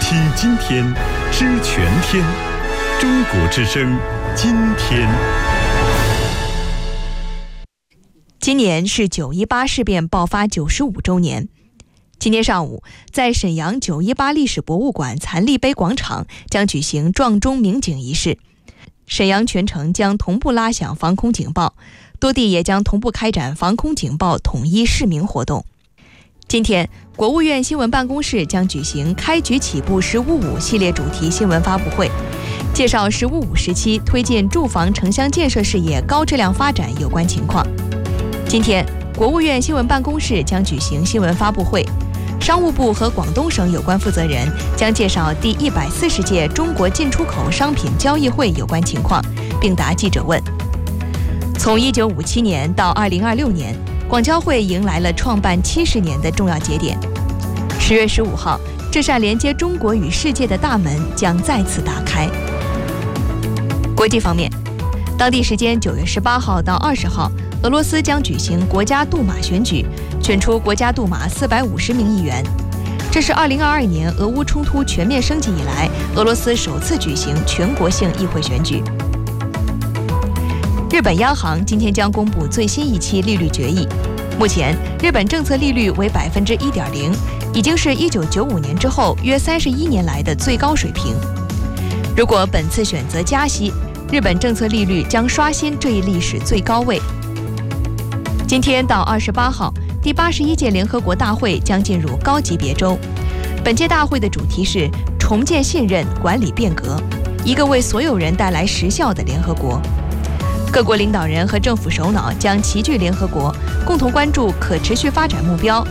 听今天，知全天。中国之声，今天。 今年是9·18事变爆发95周年。今天上午，在沈阳9·18历史博物馆残立碑广场将举行撞钟鸣警仪式。沈阳全城将同步拉响防空警报，多地也将同步开展防空警报统一示明活动。今天，国务院新闻办公室将举行开局起步“十五五”系列主题新闻发布会，介绍“十五五”时期推进住房城乡建设事业高质量发展有关情况。今天，国务院新闻办公室将举行新闻发布会，商务部和广东省有关负责人将介绍第140届中国进出口商品交易会有关情况，并答记者问。从1957年到2026年，广交会迎来了创办70年的重要节点。10月15号，这扇连接中国与世界的大门将再次打开。国际方面，当地时间9月18号到20号，俄罗斯将举行国家杜马选举，选出国家杜马450名议员。这是2022年俄乌冲突全面升级以来，俄罗斯首次举行全国性议会选举。日本央行今天将公布最新一期利率决议。目前，日本政策利率为1.0%，已经是1995年之后约31年来的最高水平。如果本次选择加息，日本政策利率将刷新这一历史最高位。今天到28号，第81届联合国大会将进入高级别周。本届大会的主题是重建信任、管理变革，一个为所有人带来实效的联合国。各国领导人和政府首脑将齐聚联合国，共同关注可持续发展目标、